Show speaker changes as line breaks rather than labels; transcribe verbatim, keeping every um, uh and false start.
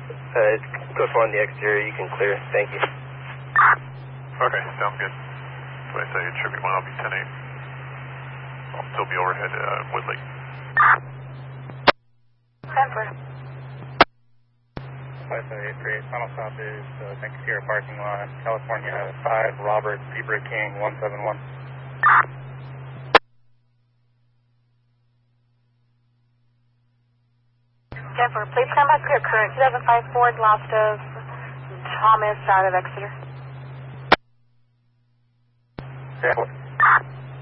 Uh, it's code four on the exterior. You can clear. Thank you.
Okay, sounds good. So I say it should be one, I'll be ten eight. I'll still be overhead uh, Woodley.
Denver.
five seven eight three, final stop is uh, Bank Sierra parking lot, California five, Robert Zebra King one seven one.
Denver, please come back clear current two thousand five Ford, lost of Thomas out of Exeter.
Yeah.